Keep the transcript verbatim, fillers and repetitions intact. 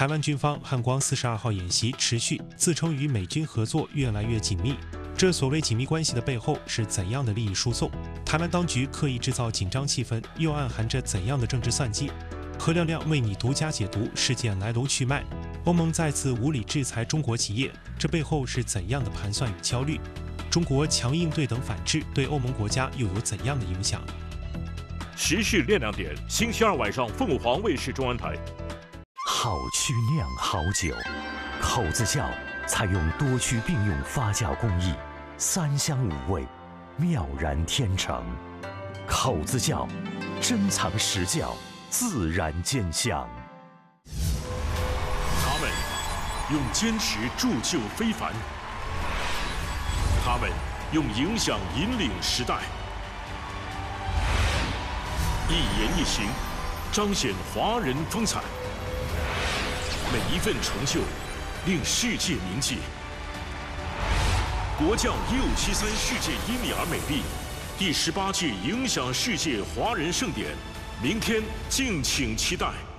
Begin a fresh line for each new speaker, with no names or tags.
台湾军方汉光四十二号演习持续，自称与美军合作越来越紧密。这所谓紧密关系的背后是怎样的利益输送？台湾当局刻意制造紧张气氛，又暗含着怎样的政治算计？何亮亮为你独家解读事件来龙去脉。欧盟再次无理制裁中国企业，这背后是怎样的盘算与焦虑？中国强硬对等反制对欧盟国家又有怎样的影响？
时事练两点，星期二晚上凤凰卫视中文台。
好曲酿好酒，口子窖采用多区并用发酵工艺，三香五味，妙然天成。口子窖，珍藏实窖，自然见香。
他们用坚持铸就非凡，他们用影响引领时代，一言一行彰显华人风采，每一份成就令世界铭记。国将一五七三世界伊米尔美丽第十八届影响世界华人盛典，明天敬请期待。